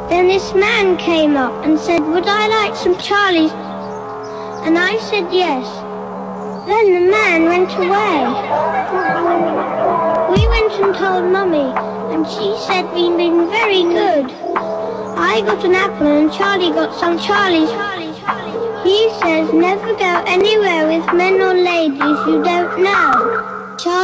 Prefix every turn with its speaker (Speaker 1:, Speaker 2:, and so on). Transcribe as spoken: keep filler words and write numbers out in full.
Speaker 1: Then this man came up and said, would I like some Charlies? And I said yes. Then the man went away. We went and told Mummy, and she said we'd been very good. I got an apple and Charlie got some Charlies. He says never go anywhere with men or ladies you don't know.